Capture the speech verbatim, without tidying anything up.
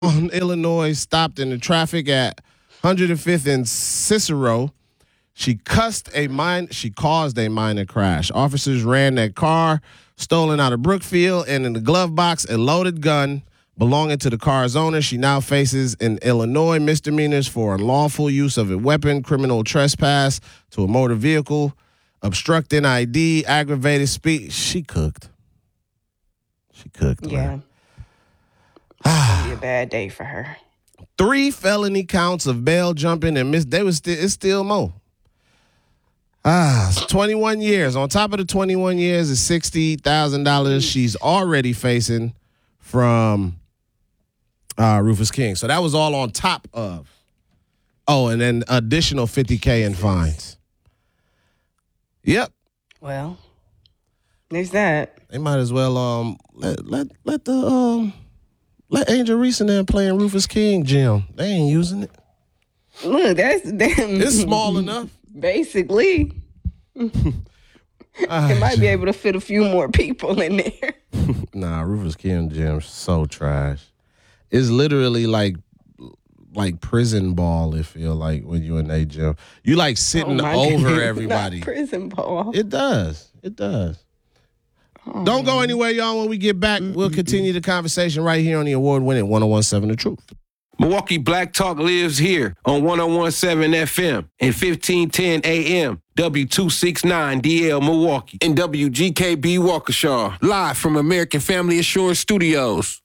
on Illinois stopped in the traffic at one hundred fifth and Cicero. She cussed a mine. She caused a minor crash. Officers ran that car stolen out of Brookfield, and in the glove box, a loaded gun belonging to the car's owner. She now faces in Illinois misdemeanors for unlawful use of a weapon, criminal trespass to a motor vehicle, obstructing I D, aggravated speed. She cooked. She cooked. Yeah. It's gonna be a bad day for her. Three felony counts of bail jumping and miss. They was still. It's still more. Ah, it's twenty-one years. On top of the twenty-one years is sixty thousand dollars she's already facing from uh, Rufus King. So that was all on top of. Oh, and then additional fifty K in fines. Yep. Well, there's that. They might as well um let let let the um let Angel Reese and them play in Rufus King gym. They ain't using it. Look, that's damn. It's small enough. Basically. Ah, it might be able to fit a few more people in there. Nah, Rufus King gym's so trash. It's literally like like prison ball, it feel like when you in that gym. You like sitting Oh, over goodness. everybody. Not prison ball. It does. It does. Oh, Don't go anywhere, y'all. When we get back, we'll continue the conversation right here on the award-winning one oh one seven The Truth. Milwaukee Black Talk lives here on one oh one seven F M and fifteen ten A M, W two sixty-nine D L Milwaukee, and W G K B Waukesha, live from American Family Assurance Studios.